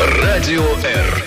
Радио Р.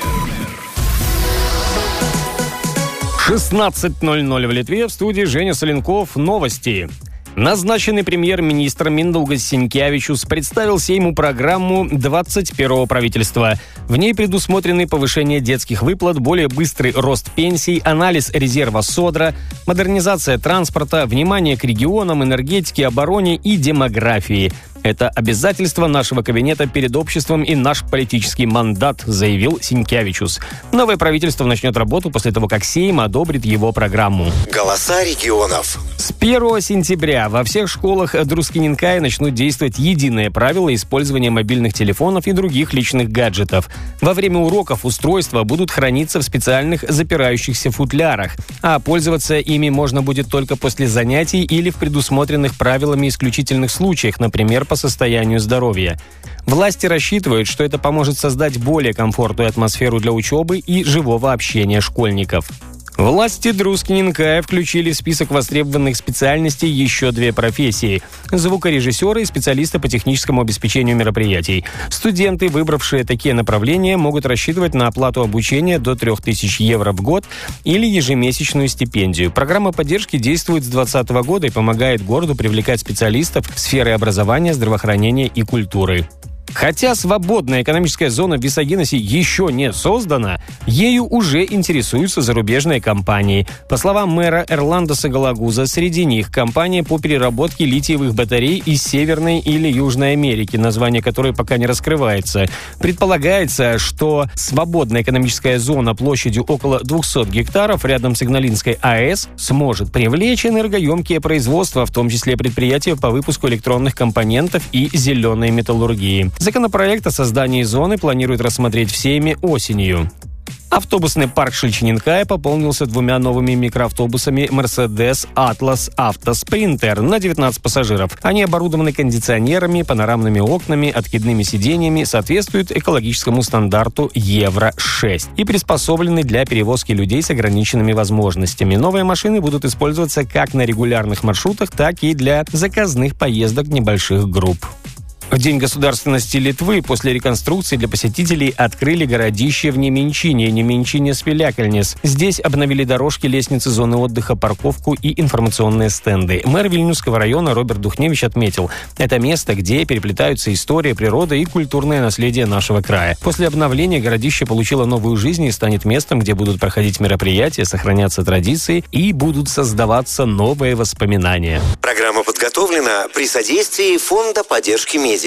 16:00 в Литве. В студии Женя Соленков. Новости. Назначенный премьер-министр Миндаугас Синкевичус представил Сейму программу 21-го правительства. В ней предусмотрены повышение детских выплат, более быстрый рост пенсий, анализ резерва СОДРа, модернизация транспорта, внимание к регионам, энергетике, обороне и демографии. Это обязательство нашего кабинета перед обществом и наш политический мандат, заявил Синкевичус. Новое правительство начнет работу после того, как Сейм одобрит его программу. Голоса регионов. С 1 сентября во всех школах Друскиненкая начнут действовать единые правила использования мобильных телефонов и других личных гаджетов. Во время уроков устройства будут храниться в специальных запирающихся футлярах, а пользоваться ими можно будет только после занятий или в предусмотренных правилами исключительных случаях, например, по состоянию здоровья. Власти рассчитывают, что это поможет создать более комфортную атмосферу для учебы и живого общения школьников. Власти Друскиненкая включили в список востребованных специальностей еще 2 профессии – звукорежиссеры и специалисты по техническому обеспечению мероприятий. Студенты, выбравшие такие направления, могут рассчитывать на оплату обучения до 3000 евро в год или ежемесячную стипендию. Программа поддержки действует с 2020 года и помогает городу привлекать специалистов в сферы образования, здравоохранения и культуры. Хотя свободная экономическая зона в Висагиносе еще не создана, ею уже интересуются зарубежные компании. По словам мэра Эрландоса Галагуза, среди них компания по переработке литиевых батарей из Северной или Южной Америки, название которой пока не раскрывается. Предполагается, что свободная экономическая зона площадью около 200 гектаров рядом с Игналинской АЭС сможет привлечь энергоемкие производства, в том числе предприятия по выпуску электронных компонентов и зеленой металлургии. Законопроект о создании зоны планируют рассмотреть в Сейме осенью. Автобусный парк Шильчиненкая пополнился 2 новыми микроавтобусами Mercedes Atlas Auto Sprinter на 19 пассажиров. Они оборудованы кондиционерами, панорамными окнами, откидными сиденьями, соответствуют экологическому стандарту Евро-6 и приспособлены для перевозки людей с ограниченными возможностями. Новые машины будут использоваться как на регулярных маршрутах, так и для заказных поездок небольших групп. В День государственности Литвы после реконструкции для посетителей открыли городище в Неменчине, Неменчине-Спилякальнес. Здесь обновили дорожки, лестницы, зоны отдыха, парковку и информационные стенды. Мэр Вильнюсского района Роберт Духневич отметил, это место, где переплетаются история, природа и культурное наследие нашего края. После обновления городище получило новую жизнь и станет местом, где будут проходить мероприятия, сохраняться традиции и будут создаваться новые воспоминания. Программа подготовлена при содействии Фонда поддержки медиа.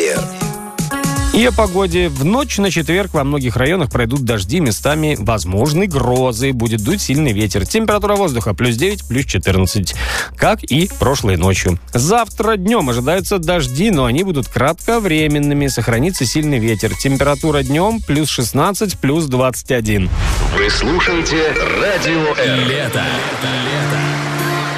И о погоде. В ночь на четверг во многих районах пройдут дожди, местами возможны грозы. Будет дуть сильный ветер. Температура воздуха +9, +14. Как и прошлой ночью. Завтра днем ожидаются дожди, но они будут кратковременными. Сохранится сильный ветер. Температура днем +16, +21. Вы слушаете Радио Р. Лето.